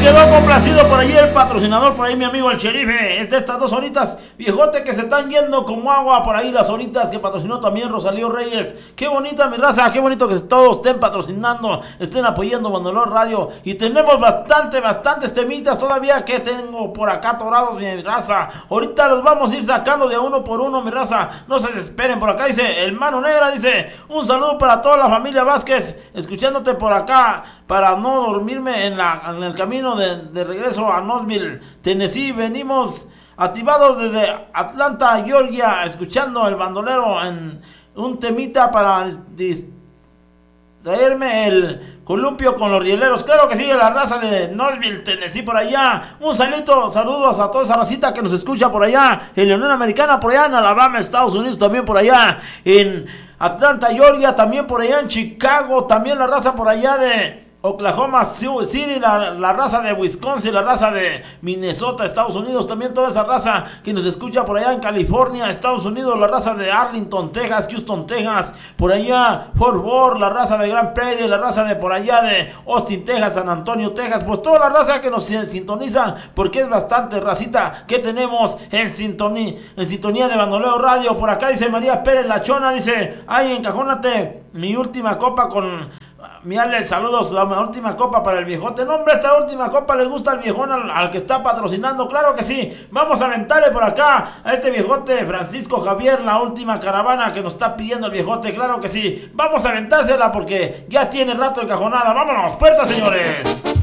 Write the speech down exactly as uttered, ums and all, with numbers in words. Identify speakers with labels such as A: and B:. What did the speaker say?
A: quedó complacido por ahí el patrocinador, por ahí mi amigo el Sherife. Es de estas dos horitas, viejote, que se están yendo como agua por ahí las horitas que patrocinó también Rosalío Reyes. Qué bonita mi raza, qué bonito que todos estén patrocinando, estén apoyando Bandolero Radio. Y tenemos bastante, bastantes temitas todavía que tengo por acá atorados, mi raza. Ahorita los vamos a ir sacando de uno por uno, mi raza. No se desesperen. Por acá dice el Mano Negra, dice un saludo para toda la familia Vázquez, escuchándote por acá, para no dormirme en, la, en el camino de, de regreso a Knoxville, Tennessee. Venimos activados desde Atlanta, Georgia, escuchando el bandolero en un temita para distraerme el columpio con los rieleros. Claro que sí, la raza de Knoxville, Tennessee, por allá. Un salito, saludos a toda esa racita que nos escucha por allá en la Unión Americana, por allá en Alabama, Estados Unidos, también por allá en Atlanta, Georgia, también por allá en Chicago, también la raza por allá de Oklahoma City, la, la raza de Wisconsin, la raza de Minnesota, Estados Unidos, también toda esa raza que nos escucha por allá en California, Estados Unidos, la raza de Arlington, Texas, Houston, Texas, por allá Fort Worth, la raza de Grand Prairie, la raza de por allá de Austin, Texas, San Antonio, Texas, pues toda la raza que nos sintoniza, porque es bastante racita que tenemos en sintonía, en sintonía de Bandolero Radio. Por acá dice María Pérez La Chona, dice, ay, encajónate mi última copa con mi Ale, saludos, la última copa para el viejote. No, hombre, esta última copa le gusta al viejón, al, al que está patrocinando, claro que sí. Vamos a aventarle por acá a este viejote Francisco Javier, la última caravana que nos está pidiendo el viejote, claro que sí. Vamos a aventársela porque ya tiene rato encajonada. Vámonos, puerta, señores.